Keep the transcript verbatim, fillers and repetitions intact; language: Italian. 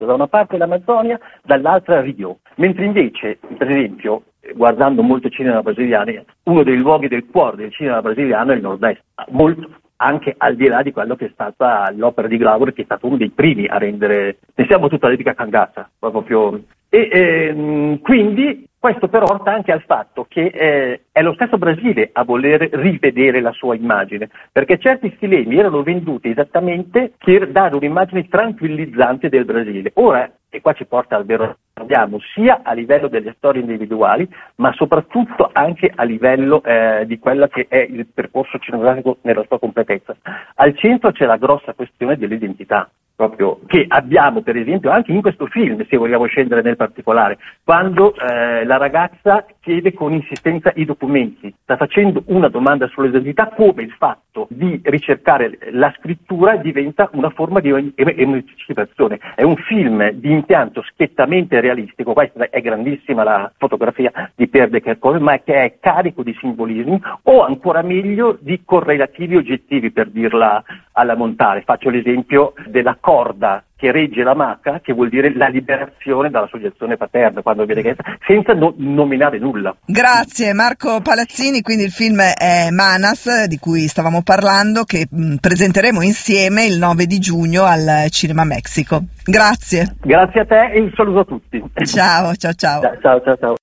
da una parte l'Amazzonia, dall'altra Rio, mentre invece, per esempio, guardando molto cinema brasiliano, uno dei luoghi del cuore del cinema brasiliano è il nord-est, molto, anche al di là di quello che è stata l'opera di Glauber, che è stato uno dei primi a rendere, pensiamo tutta l'epica Cangazza, proprio. E ehm, quindi questo però porta anche al fatto che eh, è lo stesso Brasile a voler rivedere la sua immagine, perché certi stilemi erano venduti esattamente per dare un'immagine tranquillizzante del Brasile. Ora, e qua ci porta al vero andiamo, sia a livello delle storie individuali, ma soprattutto anche a livello eh, di quello che è il percorso cinematografico nella sua completezza. Al centro c'è la grossa questione dell'identità, proprio che abbiamo per esempio anche in questo film, se vogliamo scendere nel particolare, quando eh, la ragazza chiede con insistenza i documenti, sta facendo una domanda sull'identità, come il fatto di ricercare la scrittura diventa una forma di emancipazione. È un film di impianto schiettamente realistico, questa è grandissima la fotografia di Pierre de Kerkhove, ma che è carico di simbolismi o ancora meglio di correlativi oggettivi, per dirla alla Montale. Faccio l'esempio della corda che regge la maca, che vuol dire la liberazione dalla soggezione paterna, quando viene chiesta, senza no- nominare nulla. Grazie Marco Palazzini, quindi il film è Manas, di cui stavamo parlando, che mh, presenteremo insieme il nove di giugno al Cinema Mexico. Grazie. Grazie a te e un saluto a tutti. Ciao, ciao, ciao. Ciao, ciao, ciao.